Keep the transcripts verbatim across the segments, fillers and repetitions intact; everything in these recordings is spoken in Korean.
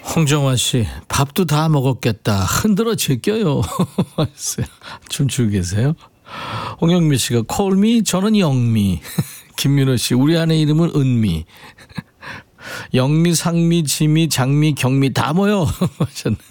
홍정화 씨, 밥도 다 먹었겠다. 흔들어 제껴요. 하셨어요. 춤추고 계세요. 홍영미 씨가 콜미, 저는 영미. 김민호 씨, 우리 아내 이름은 은미. 영미, 상미, 지미, 장미, 경미 다 모여. 하셨네요.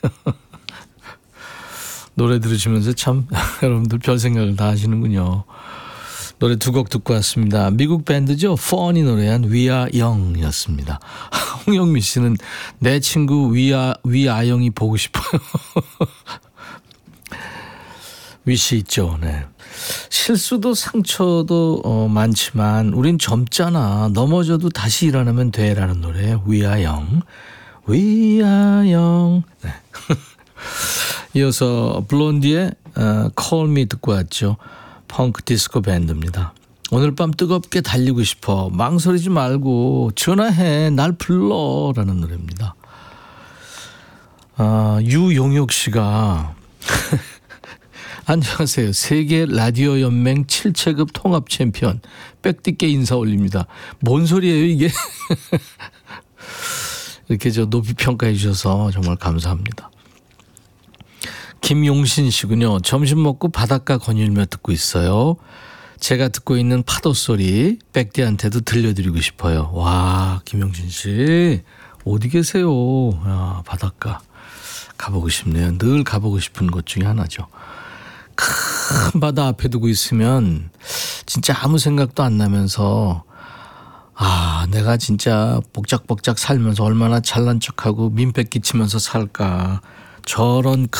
노래 들으시면서 참 여러분들 별 생각을 다 하시는군요. 노래 두 곡 듣고 왔습니다. 미국 밴드죠. 펀이 노래한 We Are Young이었습니다. 홍영미 씨는 내 친구 위아, 위아영이 보고 싶어요. 위시 있죠. 네. 실수도 상처도 어, 많지만 우린 젊잖아. 넘어져도 다시 일어나면 돼라는 노래. We Are Young. We Are Young. 네. 이어서 블론디의 어, Call Me 듣고 왔죠. 펑크 디스코 밴드입니다. 오늘 밤 뜨겁게 달리고 싶어. 망설이지 말고 전화해. 날 불러. 라는 노래입니다. 아, 유용혁 씨가 안녕하세요. 세계 라디오 연맹 칠 체급 통합 챔피언 백디께 인사 올립니다. 뭔 소리예요 이게. 이렇게 저 높이 평가해 주셔서 정말 감사합니다. 김용신 씨군요. 점심 먹고 바닷가 거닐며 듣고 있어요. 제가 듣고 있는 파도 소리 백디한테도 들려드리고 싶어요. 와, 김용신 씨 어디 계세요? 야, 바닷가 가보고 싶네요. 늘 가보고 싶은 곳 중에 하나죠. 큰 바다 앞에 두고 있으면 진짜 아무 생각도 안 나면서 아, 내가 진짜 복작복작 살면서 얼마나 잘난 척하고 민폐 끼치면서 살까. 저런